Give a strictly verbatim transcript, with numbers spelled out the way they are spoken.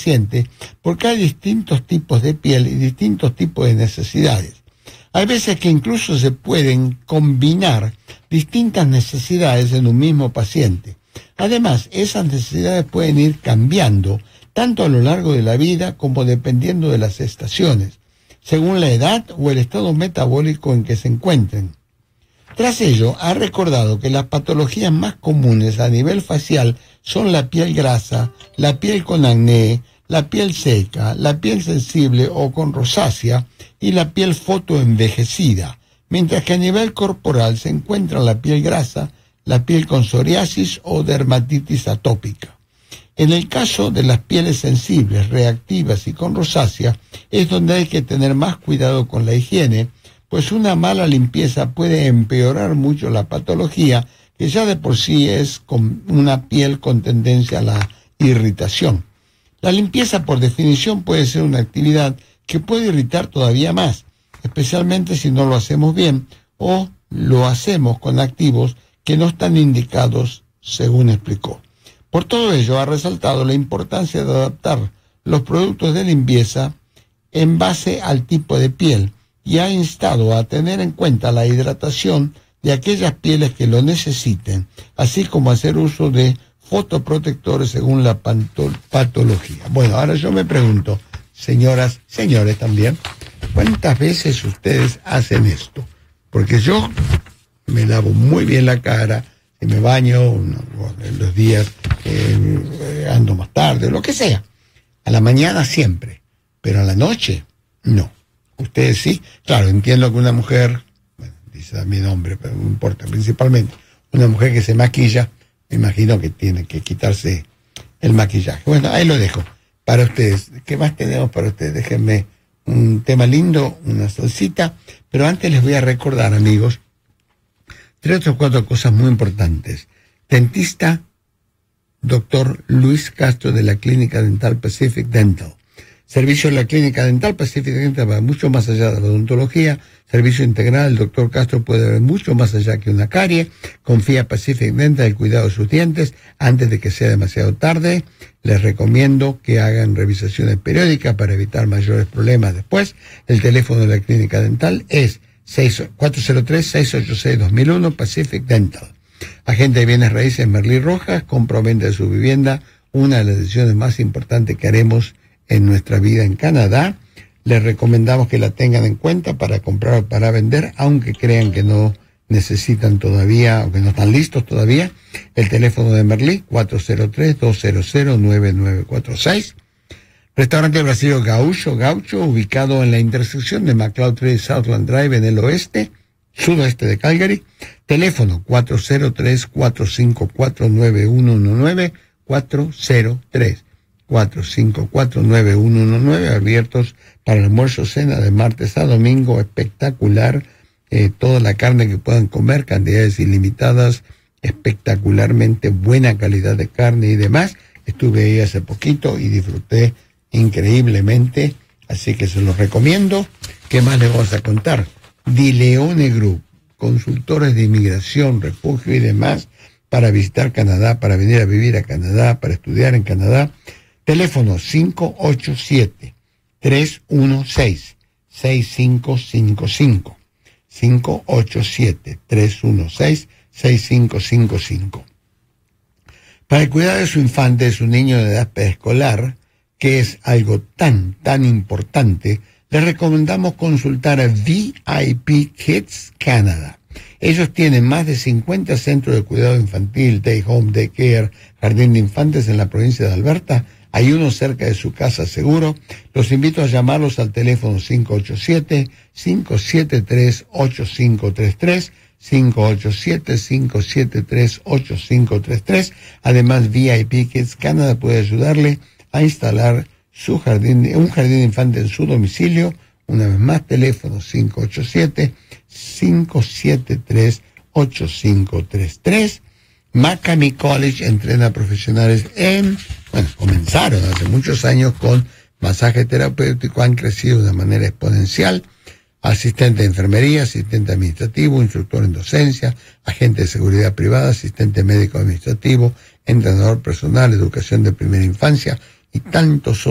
paciente, porque hay distintos tipos de piel y distintos tipos de necesidades. Hay veces que incluso se pueden combinar distintas necesidades en un mismo paciente. Además, esas necesidades pueden ir cambiando, tanto a lo largo de la vida como dependiendo de las estaciones, según la edad o el estado metabólico en que se encuentren. Tras ello, ha recordado que las patologías más comunes a nivel facial son la piel grasa, la piel con acné, la piel seca, la piel sensible o con rosácea y la piel fotoenvejecida, mientras que a nivel corporal se encuentra la piel grasa, la piel con psoriasis o dermatitis atópica. En el caso de las pieles sensibles, reactivas y con rosácea, es donde hay que tener más cuidado con la higiene, pues una mala limpieza puede empeorar mucho la patología, que ya de por sí es con una piel con tendencia a la irritación. La limpieza, por definición, puede ser una actividad que puede irritar todavía más, especialmente si no lo hacemos bien o lo hacemos con activos que no están indicados, según explicó. Por todo ello, ha resaltado la importancia de adaptar los productos de limpieza en base al tipo de piel y ha instado a tener en cuenta la hidratación de aquellas pieles que lo necesiten, así como hacer uso de fotoprotectores según la patología. Bueno, ahora yo me pregunto, señoras, señores también, ¿cuántas veces ustedes hacen esto? Porque yo me lavo muy bien la cara, y me baño en los días eh, ando más tarde, lo que sea. A la mañana siempre, pero a la noche no. Ustedes sí, claro, entiendo que una mujer, bueno, dice mi nombre, pero no importa, principalmente una mujer que se maquilla, me imagino que tiene que quitarse el maquillaje. Bueno, ahí lo dejo para ustedes. ¿Qué más tenemos para ustedes? Déjenme un tema lindo, una salsita, pero antes les voy a recordar, amigos, tres o cuatro cosas muy importantes. Dentista, doctor Luis Castro de la Clínica Dental Pacific Dental. Servicio de la Clínica Dental Pacific Dental va mucho más allá de la odontología. Servicio integral, el doctor Castro puede ver mucho más allá que una carie. Confía Pacific Dental el cuidado de sus dientes antes de que sea demasiado tarde. Les recomiendo que hagan revisaciones periódicas para evitar mayores problemas después. El teléfono de la Clínica Dental es cuatro cero tres, seis ocho seis, dos mil uno, Pacific Dental. Agente de bienes raíces Merlí Rojas, compra o venta de su vivienda, una de las decisiones más importantes que haremos en nuestra vida en Canadá. Les recomendamos que la tengan en cuenta para comprar o para vender, aunque crean que no necesitan todavía o que no están listos todavía. El teléfono de Merlí, cuatro cero tres, dos cero cero, nueve nueve cuatro seis. Restaurante Brasilio Gaucho, Gaucho, ubicado en la intersección de McLeod Trail y Southland Drive en el oeste, sudoeste de Calgary. Teléfono cuatro cero tres, cuatro cinco cuatro, nueve uno uno nueve, cuatro cero tres, cuatro cinco cuatro, nueve uno uno nueve, abiertos para el almuerzo, cena de martes a domingo, espectacular, eh, toda la carne que puedan comer, cantidades ilimitadas, espectacularmente buena calidad de carne y demás. Estuve ahí hace poquito y disfruté increíblemente, así que se los recomiendo. ¿Qué más les vamos a contar? Dileone Group, consultores de inmigración, refugio y demás, para visitar Canadá, para venir a vivir a Canadá, para estudiar en Canadá. Teléfono cinco ocho siete, tres uno seis, seis cinco cinco cinco. cinco ocho siete, tres uno seis, seis cinco cinco cinco. Para el cuidado de su infante, de su niño de edad preescolar, que es algo tan, tan importante, les recomendamos consultar a V I P Kids Canada. Ellos tienen más de cincuenta centros de cuidado infantil, day home, day care, jardín de infantes en la provincia de Alberta. Hay uno cerca de su casa seguro. Los invito a llamarlos al teléfono cinco ocho siete, cinco siete tres, ocho cinco tres tres, cinco ocho siete, cinco siete tres, ocho cinco tres tres. Además, V I P Kids Canada puede ayudarle a instalar su jardín, un jardín de infantes en su domicilio. Una vez más, teléfono cinco ocho siete, cinco siete tres, ocho cinco tres tres. Macami College entrena profesionales en, bueno, comenzaron hace muchos años con masaje terapéutico, han crecido de manera exponencial. Asistente de enfermería, asistente administrativo, instructor en docencia, agente de seguridad privada, asistente médico administrativo, entrenador personal, educación de primera infancia y tantos otros.